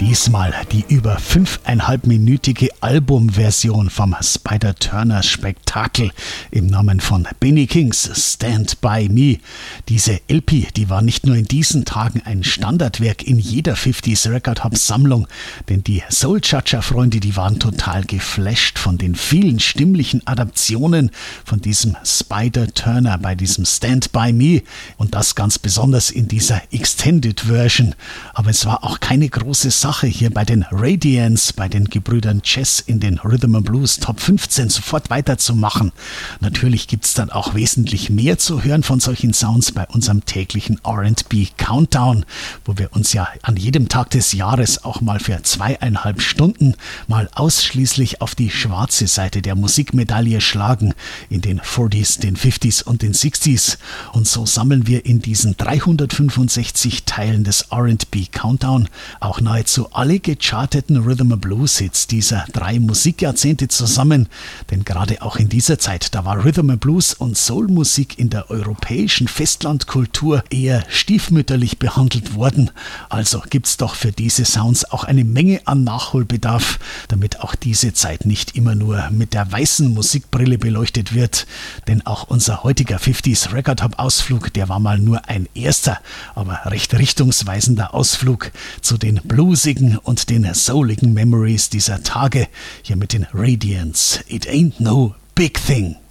Diesmal die über 5,5-minütige Albumversion vom Spider-Turner-Spektakel im Namen von Benny Kings Stand By Me. Diese LP, die war nicht nur in diesen Tagen ein Standardwerk in jeder 50s Record Hub Sammlung, denn die Soul-Chacha-Freunde, die waren total geflasht von den vielen stimmlichen Adaptionen von diesem Spider-Turner bei diesem Stand By Me und das ganz besonders in dieser Extended Version. Aber es war auch keine große Sache hier bei den Radiants, bei den Gebrüdern Chess in den Rhythm and Blues Top 15 sofort weiterzumachen. Natürlich gibt es dann auch wesentlich mehr zu hören von solchen Sounds bei unserem täglichen R&B Countdown, wo wir uns ja an jedem Tag des Jahres auch mal für 2,5 Stunden mal ausschließlich auf die schwarze Seite der Musikmedaille schlagen, in den 40s, den 50s und den 60s. Und so sammeln wir in diesen 365 Teilen des R&B Countdown auch nahezu alle gecharteten Rhythm and Blues Hits dieser 3 Musikjahrzehnte zusammen, denn gerade auch in dieser Zeit, da war Rhythm and Blues und Soulmusik in der europäischen Festlandkultur eher stiefmütterlich behandelt worden. Also gibt's doch für diese Sounds auch eine Menge an Nachholbedarf, damit auch diese Zeit nicht immer nur mit der weißen Musikbrille beleuchtet wird, denn auch unser heutiger 50s Record Hub Ausflug, der war mal nur ein erster, aber recht richtungsweisender Ausflug zu den bluesigen und den souligen Memories dieser Tage, hier mit den Radiants. It ain't no big thing.